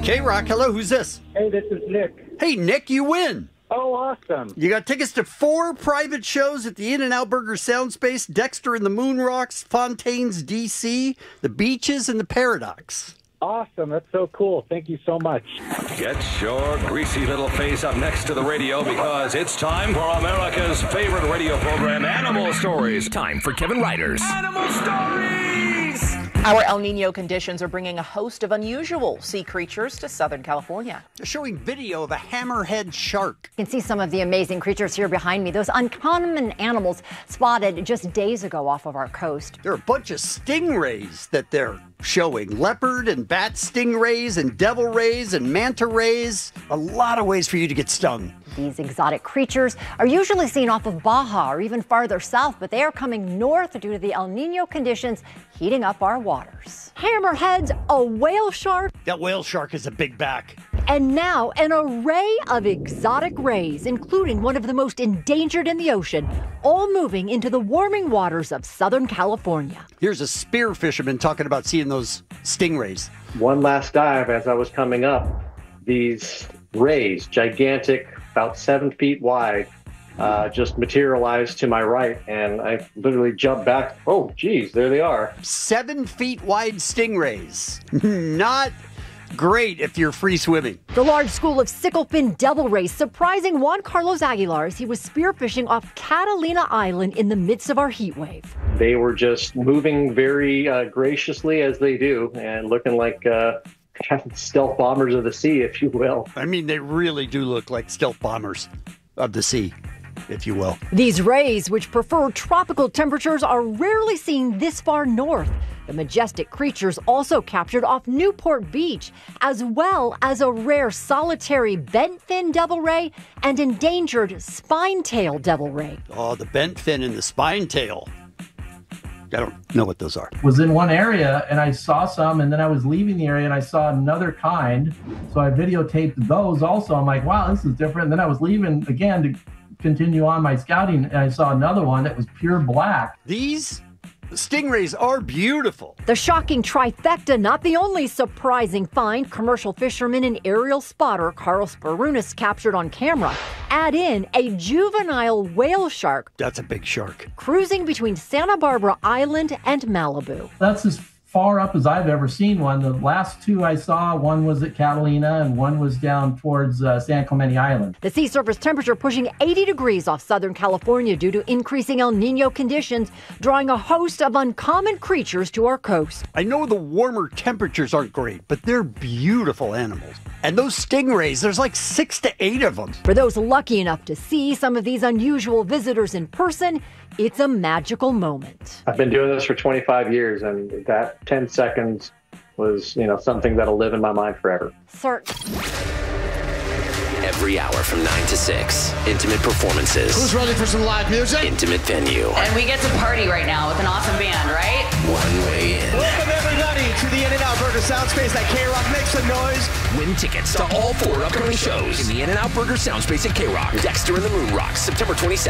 K-Rock, hello, who's this? Hey, this is Nick. Hey, Nick, you win. Oh, awesome. You got tickets to 4 private shows at the In-N-Out Burger Soundspace, Dexter and the Moon Rocks, Fontaine's DC, the Beaches, and the Paradox. Awesome. That's so cool. Thank you so much. Get your greasy little face up next to the radio because it's time for America's favorite radio program, Animal Stories. Time for Kevin Ryder's Animal Stories! Our El Nino conditions are bringing a host of unusual sea creatures to Southern California. They're showing video of a hammerhead shark. You can see some of the amazing creatures here behind me. Those uncommon animals spotted just days ago off of our coast. There are a bunch of stingrays that they're showing. Leopard and bat stingrays and devil rays and manta rays. A lot of ways for you to get stung. These exotic creatures are usually seen off of Baja or even farther south, but they are coming north due to the El Nino conditions heating up our waters. Hammerheads, a whale shark, That whale shark is a big back. and now an array of exotic rays, including one of the most endangered in the ocean, all moving into the warming waters of Southern California. Here's a spear fisherman talking about seeing those stingrays. One last dive as I was coming up, these rays, gigantic, about 7 feet wide, just materialized to my right, and I literally jumped back. Oh, geez, there they are. 7 feet wide stingrays. Not great if you're free swimming. The large school of sicklefin devil rays surprising Juan Carlos Aguilar as he was spearfishing off Catalina Island in the midst of our heat wave. They were just moving very graciously as they do, and looking like stealth bombers of the sea, if you will. I mean, they really do look like stealth bombers of the sea, if you will. These rays, which prefer tropical temperatures, are rarely seen this far north. The majestic creatures also captured off Newport Beach, as well as a rare solitary bent fin devil ray and endangered spine-tail devil ray. Oh, the bent fin and the spine tail. I don't know what those are. Was in one area and I saw some, and then I was leaving the area and I saw another kind. So I videotaped those also. I'm like, wow, this is different. And then I was leaving again to continue on my scouting, and I saw another one that was pure black. These stingrays are beautiful. The shocking trifecta, not the only surprising find. Commercial fisherman and aerial spotter Carl Sparunas captured on camera. Add in a juvenile whale shark That's a big shark. cruising between Santa Barbara Island and Malibu. That's as far up as I've ever seen one. The last two I saw, one was at Catalina and one was down towards San Clemente Island. The sea surface temperature pushing 80 degrees off Southern California due to increasing El Nino conditions, drawing a host of uncommon creatures to our coast. I know the warmer temperatures aren't great, but they're beautiful animals. And those stingrays, there's like 6 to 8 of them. For those lucky enough to see some of these unusual visitors in person, it's a magical moment. I've been doing this for 25 years, and that 10 seconds was, something that'll live in my mind forever. Sir, every hour from 9 to 6. Intimate performances. Who's ready for some live music? Intimate venue. And we get to party right now with an awesome band, right? One way in. Welcome everybody to the In-N-Out Burger Soundspace at K-Rock. Make some noise. Win tickets to all 4 upcoming shows in the In-N-Out Burger Soundspace at K-Rock. Dexter and the Moon Rocks, September 22nd.